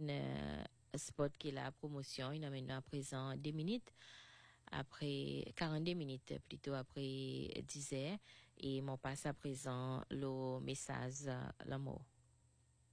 spot qui est la promotion, il a maintenant à présent 2 minutes. Après 42 minutes plutôt après 10 heures et mon passe à présent le message l'amour.